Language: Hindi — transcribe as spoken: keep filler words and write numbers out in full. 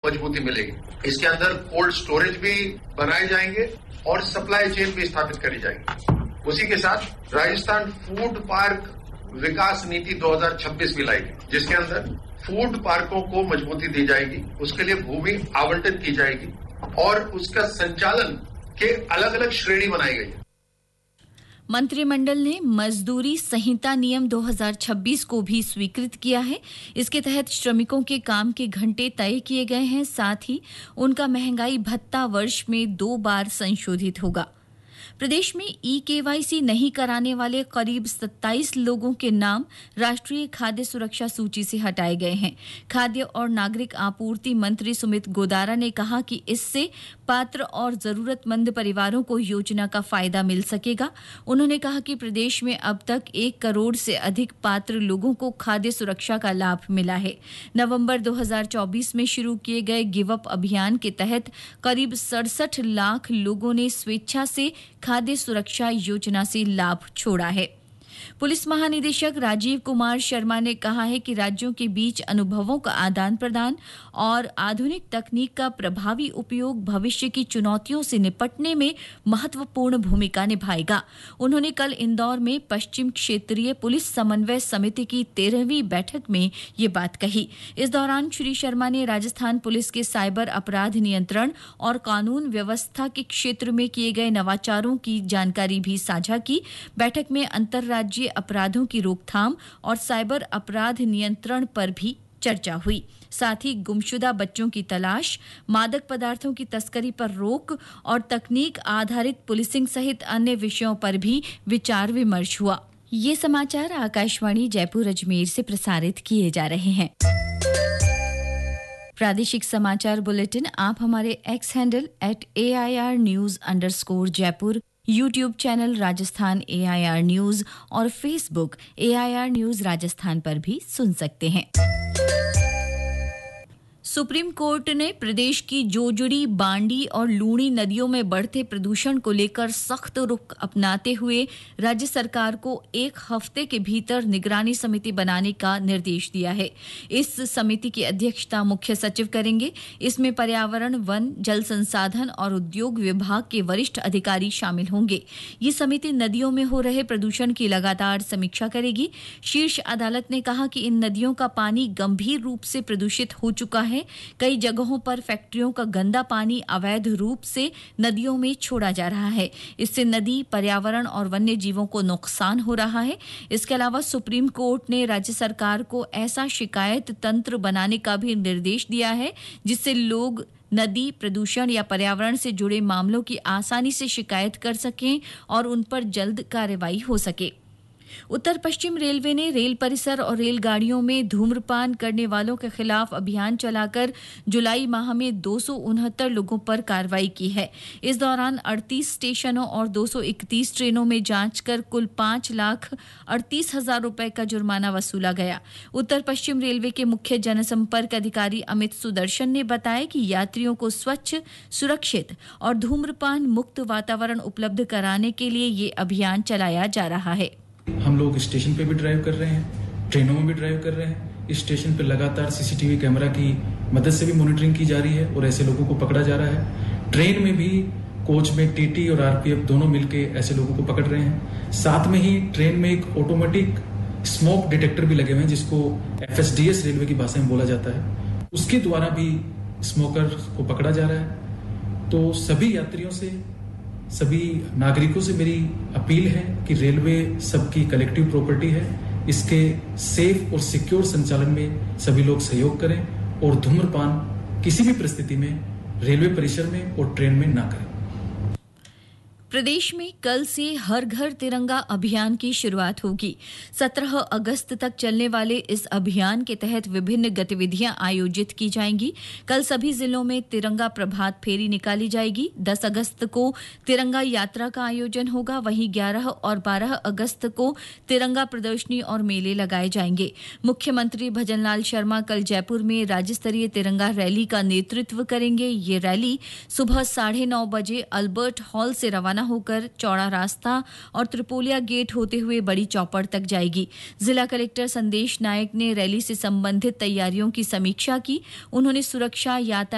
मजबूती मिलेगी। इसके अंदर कोल्ड स्टोरेज भी बनाए जाएंगे और सप्लाई चेन भी स्थापित करी जाएगी। उसी के साथ राजस्थान फूड पार्क विकास नीति दो हज़ार छब्बीस भी लाएगी, जिसके अंदर फूड पार्कों को मजबूती दी जाएगी, उसके लिए भूमि आवंटित की जाएगी और उसका संचालन के अलग अलग श्रेणी बनाई गई है। मंत्रिमंडल ने मजदूरी संहिता नियम दो हज़ार छब्बीस को भी स्वीकृत किया है। इसके तहत श्रमिकों के काम के घंटे तय किए गए हैं, साथ ही उनका महंगाई भत्ता वर्ष में दो बार संशोधित होगा। प्रदेश में ई केवाईसी नहीं कराने वाले करीब सत्ताईस लोगों के नाम राष्ट्रीय खाद्य सुरक्षा सूची से हटाए गए हैं। खाद्य और नागरिक आपूर्ति मंत्री सुमित गोदारा ने कहा कि इससे पात्र और जरूरतमंद परिवारों को योजना का फायदा मिल सकेगा। उन्होंने कहा कि प्रदेश में अब तक एक करोड़ से अधिक पात्र लोगों को खाद्य सुरक्षा का लाभ मिला है। नवंबर दो हज़ार चौबीस में शुरू किए गए गिव अप अभियान के तहत करीब सड़सठ लाख लोगों ने स्वेच्छा से खाद्य सुरक्षा योजना से लाभ छोड़ा है। पुलिस महानिदेशक राजीव कुमार शर्मा ने कहा है कि राज्यों के बीच अनुभवों का आदान प्रदान और आधुनिक तकनीक का प्रभावी उपयोग भविष्य की चुनौतियों से निपटने में महत्वपूर्ण भूमिका निभाएगा। उन्होंने कल इंदौर में पश्चिम क्षेत्रीय पुलिस समन्वय समिति की तेरहवीं बैठक में ये बात कही। इस दौरान श्री शर्मा ने राजस्थान पुलिस के साइबर अपराध नियंत्रण और कानून व्यवस्था के क्षेत्र में किए गए नवाचारों की जानकारी भी साझा की। बैठक में अंतर्राज्यीय अपराधों की रोकथाम और साइबर अपराध नियंत्रण पर भी चर्चा हुई। साथ ही गुमशुदा बच्चों की तलाश, मादक पदार्थों की तस्करी पर रोक और तकनीक आधारित पुलिसिंग सहित अन्य विषयों पर भी विचार विमर्श हुआ। ये समाचार आकाशवाणी जयपुर अजमेर से प्रसारित किए जा रहे हैं। प्रादेशिक समाचार बुलेटिन आप हमारे x handle at A I R news underscore Jaipur, YouTube channel Rajasthan A I R news और Facebook A I R news Rajasthan पर भी सुन सकते हैं। सुप्रीम कोर्ट ने प्रदेश की जोजड़ी, बांडी और लूणी नदियों में बढ़ते प्रदूषण को लेकर सख्त रुख अपनाते हुए राज्य सरकार को एक हफ्ते के भीतर निगरानी समिति बनाने का निर्देश दिया है। इस समिति की अध्यक्षता मुख्य सचिव करेंगे। इसमें पर्यावरण, वन, जल संसाधन और उद्योग विभाग के वरिष्ठ अधिकारी शामिल होंगे। ये समिति नदियों में हो रहे प्रदूषण की लगातार समीक्षा करेगी। शीर्ष अदालत ने कहा कि इन नदियों का पानी गंभीर रूप से प्रदूषित हो चुका है। कई जगहों पर फैक्ट्रियों का गंदा पानी अवैध रूप से नदियों में छोड़ा जा रहा है। इससे नदी, पर्यावरण और वन्य जीवों को नुकसान हो रहा है। इसके अलावा सुप्रीम कोर्ट ने राज्य सरकार को ऐसा शिकायत तंत्र बनाने का भी निर्देश दिया है जिससे लोग नदी प्रदूषण या पर्यावरण से जुड़े मामलों की आसानी से शिकायत कर सकें और उन पर जल्द कार्रवाई हो सके। उत्तर पश्चिम रेलवे ने रेल परिसर और रेलगाड़ियों में धूम्रपान करने वालों के खिलाफ अभियान चलाकर जुलाई माह में दो सौ उनहत्तर लोगों पर कार्रवाई की है। इस दौरान अड़तीस स्टेशनों और दो सौ इकतीस ट्रेनों में जांच कर कुल पाँच लाख अड़तीस हजार रुपए का जुर्माना वसूला गया। उत्तर पश्चिम रेलवे के मुख्य जनसंपर्क अधिकारी अमित सुदर्शन ने बताया कि यात्रियों को स्वच्छ, सुरक्षित और धूम्रपान मुक्त वातावरण उपलब्ध कराने के लिए ये अभियान चलाया जा रहा है। हम लोग स्टेशन पे भी ड्राइव कर रहे हैं, ट्रेनों में भी ड्राइव कर रहे हैं। इस स्टेशन पे लगातार सीसीटीवी कैमरा की मदद से भी मॉनिटरिंग की जा रही है और ऐसे लोगों को पकड़ा जा रहा है। ट्रेन में भी कोच में टीटी और आरपीएफ दोनों मिलके ऐसे लोगों को पकड़ रहे हैं। साथ में ही ट्रेन में एक ऑटोमेटिक स्मोक डिटेक्टर भी लगे हुए हैं जिसको एफएसडीएस रेलवे की भाषा में बोला जाता है। उसके द्वारा भी स्मोकर को पकड़ा जा रहा है। तो सभी यात्रियों से, सभी नागरिकों से मेरी अपील है कि रेलवे सबकी कलेक्टिव प्रॉपर्टी है। इसके सेफ और सिक्योर संचालन में सभी लोग सहयोग करें और धूम्रपान किसी भी परिस्थिति में रेलवे परिसर में और ट्रेन में ना करें। प्रदेश में कल से हर घर तिरंगा अभियान की शुरुआत होगी। सत्रह अगस्त तक चलने वाले इस अभियान के तहत विभिन्न गतिविधियां आयोजित की जाएंगी। कल सभी जिलों में तिरंगा प्रभात फेरी निकाली जाएगी। दस अगस्त को तिरंगा यात्रा का आयोजन होगा। वहीं ग्यारह और बारह अगस्त को तिरंगा प्रदर्शनी और मेले लगाए जाएंगे। मुख्यमंत्री भजनलाल शर्मा कल जयपुर में राज्य स्तरीय तिरंगा रैली का नेतृत्व करेंगे। ये रैली सुबह साढ़े नौ बजे अल्बर्ट हॉल से रवाना होकर चौड़ा रास्ता और त्रिपोलिया गेट होते हुए बड़ी चौपड़ तक जाएगी। जिला कलेक्टर संदेश नायक ने रैली से संबंधित तैयारियों की समीक्षा की। उन्होंने सुरक्षा, यातायात